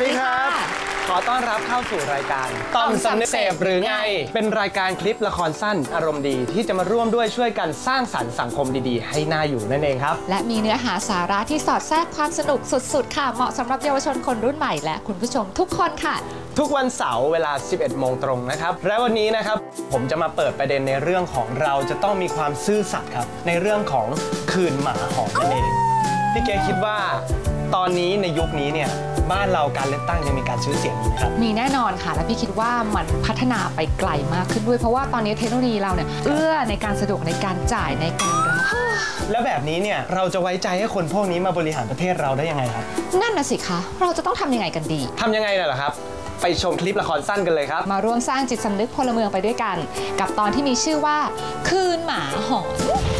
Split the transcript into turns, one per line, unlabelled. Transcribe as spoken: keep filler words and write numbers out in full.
ดีครับขอต้อนรับเข้าสู่รายการต่อมสำนึกเสพหรือไงเป็นรายการคลิปละครสั้นอารมณ์ดีที่จะมาร่วมด้วยช่วยกันสร้างสรรค์สังคมดีๆให้น่าอยู่นั่นเองครับ
และมีเนื้อหาสาระที่สอดแทรกความสนุกสุดๆค่ะเหมาะสำหรับเยาวชนคนรุ่นใหม่และคุณผู้ชมทุกคนค่ะ
ทุกวันเสาร์เวลา สิบเอ็ดโมงตรงนะครับและวันนี้นะครับผมจะมาเปิดประเด็นในเรื่องของเราจะต้องมีความซื่อสัตย์ครับในเรื่องของคืนหมาหอมนั่นเองพี่เก๋คิดว่าตอนนี้ในยุคนี้เนี่ยบ้านเราการเลือกตั้งยังมีการซื้อเสียงอยู่ไหมครับ
มีแน่นอนค่ะและพี่คิดว่ามันพัฒนาไปไกลมากขึ้นด้วยเพราะว่าตอนนี้เทคโนโลยีเราเนี่ยเอื้อในการสะดวกในการจ่ายในการรับ
แล้วแบบนี้เนี่ยเราจะไว้ใจให้คนพวกนี้มาบริหารประเทศเราได้ยังไงครับ
นั่นน่ะสิคะเราจะต้องทำยังไงกันดี
ทำยังไงล่ะครับไปชมคลิปละครสั้นกันเลยครับ
มาร่วมสร้างจิตสำนึกพลเมืองไปด้วยกันกับตอนที่มีชื่อว่าคืนหมาหอน